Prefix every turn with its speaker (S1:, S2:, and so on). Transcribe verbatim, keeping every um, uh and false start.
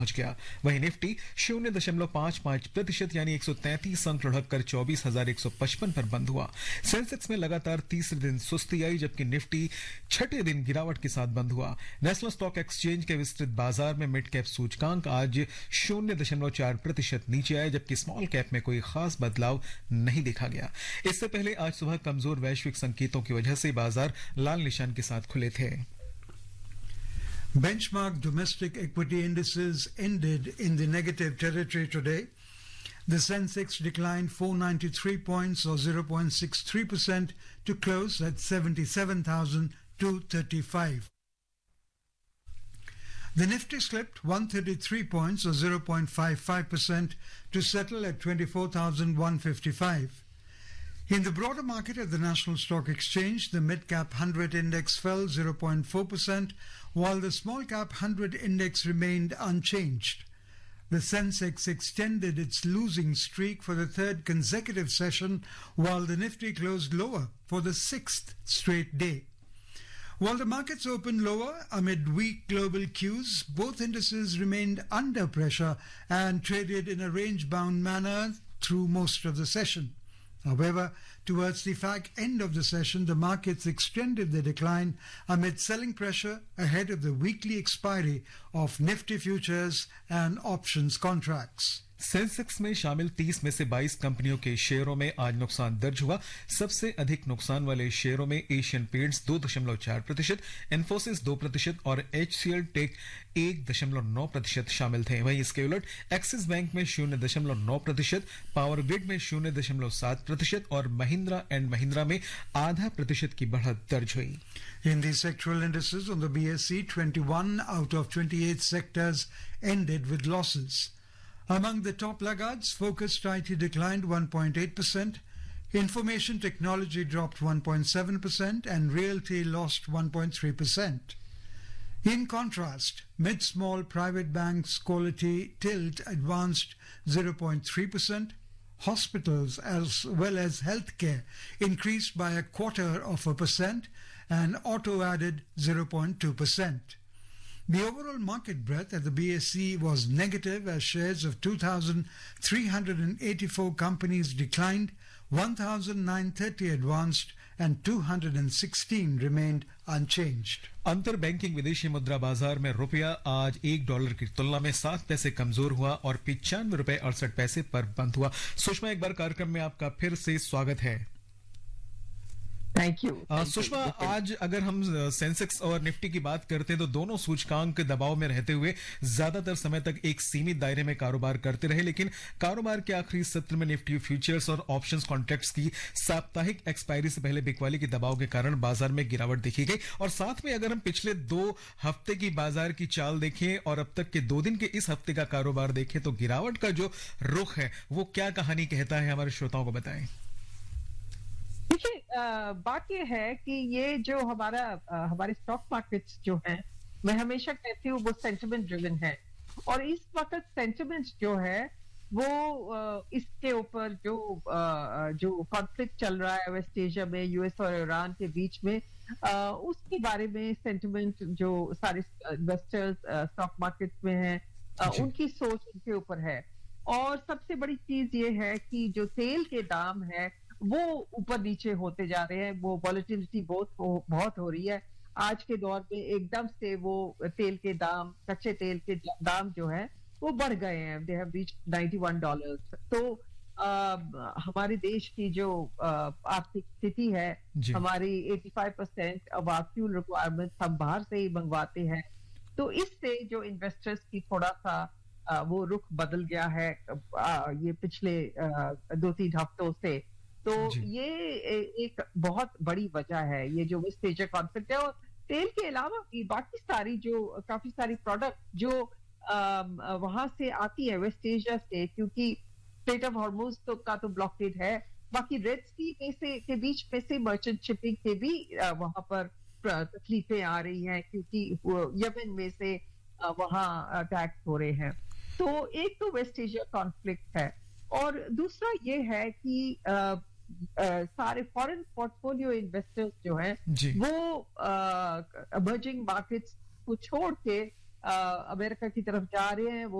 S1: पहुंच गया। वहीं निफ्टी शून्य दशमलव पांच पांच प्रतिशत यानी एक सौ तैंतीस अंक लुढ़क कर चौबीस हजार एक सौ पचपन पर बंद हुआ। सेंसेक्स में लगातार तीसरे दिन सुस्ती आई, जबकि निफ्टी छठे दिन गिरावट के साथ बंद हुआ। नेशनल स्टॉक एक्सचेंज के विस्तृत बाजार में मिड कैप सूचकांक आज शून्य दशमलव चार प्रतिशत नीचे आए, जबकि स्मॉल कैप में कोई खास बदलाव नहीं देखा गया। इससे पहले आज सुबह कमजोर वैश्विक संकेतों की वजह से बाजार लाल निशान के साथ खुले थे।
S2: Benchmark domestic equity indices ended in the negative territory today. The Sensex declined four hundred ninety-three points or zero point six three percent to close at seventy-seven thousand two hundred thirty-five. The Nifty slipped one hundred thirty-three points or zero point five five percent to settle at twenty-four thousand one hundred fifty-five. In the broader market at the National Stock Exchange, the mid-cap one hundred index fell zero point four percent, while the small-cap one hundred index remained unchanged. The Sensex extended its losing streak for the third consecutive session, while the Nifty closed lower for the sixth straight day. While the markets opened lower amid weak global cues, both indices remained under pressure and traded in a range-bound manner through most of the session. However, towards the fag end of the session, the markets extended their decline amid selling pressure ahead of the weekly expiry of Nifty futures and options contracts.
S1: Sensex में शामिल तीस में से बाईस कंपनियों के शेयरों में आज नुकसान दर्ज हुआ। सबसे अधिक नुकसान वाले शेयरों में एशियन पेंट्स दो दशमलव चार प्रतिशत, इन्फोसिस दो प्रतिशत और एचसीएल टेक एक दशमलव नौ प्रतिशत शामिल थे। वहीं इसके उलट एक्सिस बैंक में शून्य दशमलव नौ प्रतिशत, पावर ग्रिड में शून्य दशमलव सात प्रतिशत और महिंद्रा एंड महिंद्रा में आधा प्रतिशत की बढ़त दर्ज हुई।
S2: In the sectoral indices on the B S E, twenty-one out of twenty-eight sectors ended with losses. Among the top laggards, focused I T declined one point eight percent, information technology dropped one point seven percent, and realty lost one point three percent. In contrast, mid-small private banks quality tilt advanced zero point three percent, hospitals as well as healthcare increased by a quarter of a percent, and auto added zero point two percent. The overall market breadth at the B S E was negative as shares of two thousand three hundred eighty-four companies declined, one thousand nine hundred thirty advanced, and two hundred sixteen remained unchanged.
S1: अंतर banking विदेशी मुद्रा बाजार में रुपया आज एक dollar की तुलना में सात पैसे कमजोर हुआ और पिचानवे रुपए अड़सठ पैसे पर बंद हुआ। सुषमा, एक बार कार्यक्रम में आपका फिर से स्वागत है।
S3: Thank you.
S1: सुषमा, आज अगर हम सेंसेक्स और निफ्टी की बात करते हैं तो दोनों सूचकांक दबाव में रहते हुए ज्यादातर समय तक एक सीमित दायरे में कारोबार करते रहे, लेकिन कारोबार के आखिरी सत्र में निफ्टी फ्यूचर्स और ऑप्शंस कॉन्ट्रैक्ट्स की साप्ताहिक एक्सपायरी से पहले बिकवाली के दबाव के कारण बाजार में गिरावट देखी गई। और साथ में अगर हम पिछले दो हफ्ते की बाजार की चाल देखें और अब तक के दो दिन के इस हफ्ते का कारोबार देखें तो गिरावट का जो रुख है वो क्या कहानी कहता है, हमारे श्रोताओं को बताएं।
S3: देखिए, बात यह है कि ये जो हमारा हमारे स्टॉक मार्केट्स जो हैं, मैं हमेशा कहती हूँ वो सेंटिमेंट ड्रिवन है, और इस वक्त सेंटिमेंट जो है वो इसके ऊपर जो जो कॉन्फ्लिक्ट चल रहा है वेस्ट एशिया में यूएस और ईरान के बीच में, उसके बारे में सेंटिमेंट जो सारे इन्वेस्टर्स स्टॉक मार्केट्स में हैं उनकी सोच उनके ऊपर है। और सबसे बड़ी चीज ये है कि जो तेल के दाम है वो ऊपर नीचे होते जा रहे हैं, वो वॉलेटिलिटी बहुत हो, बहुत हो रही है। आज के दौर में एकदम से वो तेल के दाम, कच्चे तेल के दाम जो है वो बढ़ गए हैं, they have reached ninety one dollars. तो आ, हमारे देश की जो आर्थिक स्थिति है, हमारी पचासी percent of our fuel requirement हम बाहर से ही मंगवाते हैं, तो इससे जो इन्वेस्टर्स की थोड़ा सा आ, वो रुख बदल गया है आ, ये पिछले आ, दो तीन हफ्तों से। तो ये एक बहुत बड़ी वजह है, ये जो वेस्ट एशिया कॉन्फ्लिक्ट है। और तेल के अलावा भी बाकी सारी जो काफी सारी प्रोडक्ट जो वहां से आती है वेस्ट एशिया से, क्योंकि स्ट्रेट ऑफ हॉर्मुज तो का तो ब्लॉकेड है, बाकी रेड सी में से के बीच में से मर्चेंट शिपिंग के भी वहां पर तकलीफें आ रही हैं, क्योंकि यमन में से वहां अटैक्स हो रहे हैं। तो एक तो वेस्ट एशिया कॉन्फ्लिक्ट है, और दूसरा ये है कि आ, आ, सारे फॉरेन पोर्टफोलियो इन्वेस्टर्स जो हैं वो इमर्जिंग मार्केट्स को छोड़ के अमेरिका की तरफ जा रहे हैं वो